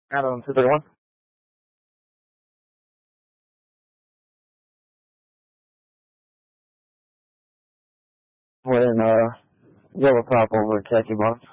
Adam 231. Wearing yellow top over khaki bottoms.